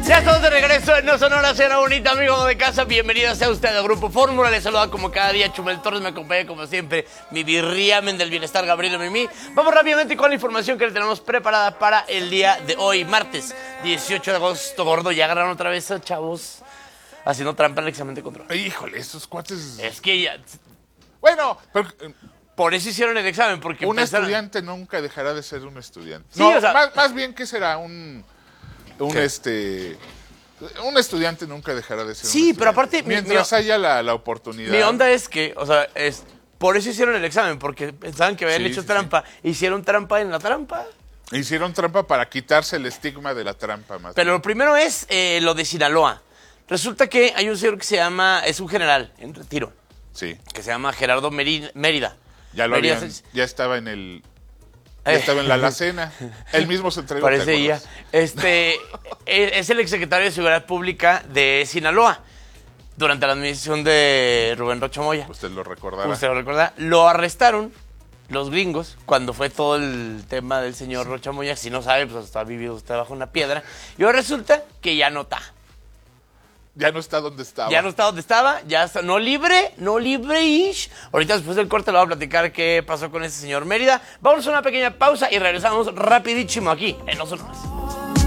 Ya estamos de regreso en No Sonora, Cena Bonita, amigo de casa. Bienvenido sea usted al Grupo Fórmula. Les saluda como cada día Chumel Torres. Me acompaña como siempre mi birriamen del bienestar, Gabriel Mimi. Vamos rápidamente con la información que le tenemos preparada para el día de hoy, martes 18 de agosto. Gordo, ya agarraron otra vez a chavos haciendo trampa en el examen de control. Híjole, esos cuates... Es que ya... Bueno, pero... Por eso hicieron el examen, porque Un pensaron... estudiante nunca dejará de ser un estudiante. Sí, No, o sea... más bien que será un estudiante nunca dejará de ser un estudiante. Pero aparte... Mientras haya la oportunidad. Mi onda es que, o sea, por eso hicieron el examen, porque pensaban que habían hecho trampa. Hicieron trampa en la trampa. Hicieron trampa para quitarse el estigma de la trampa más. Pero lo primero es lo de Sinaloa. Resulta que hay un señor que se llama, es un general en retiro, Sí. que se llama Gerardo Mérida. Ya lo Mérida habían, ya estaba en el... Ya estaba en la alacena. Él mismo se entregó. Parece ya. Es el exsecretario de Seguridad Pública de Sinaloa. Durante la administración de Rubén Rocha Moya. Usted lo recordará. Usted lo recuerda. Lo arrestaron los gringos cuando fue todo el tema del señor Rocha Moya. Si no sabe, pues hasta ha vivido usted bajo una piedra. Y ahora resulta que ya no está. Ya no está donde estaba. Ya no está donde estaba, ya está, no libre-ish. Ahorita después del corte le voy a platicar qué pasó con ese señor Mérida. Vamos a una pequeña pausa y regresamos rapidísimo aquí en No Sonoras.